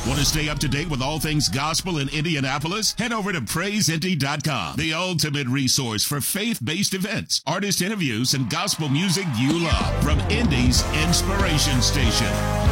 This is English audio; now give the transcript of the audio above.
Want to stay up to date with all things gospel in Indianapolis? Head over to PraiseIndy.com, the ultimate resource for faith-based events, artist interviews, and gospel music you love from Indy's Inspiration Station.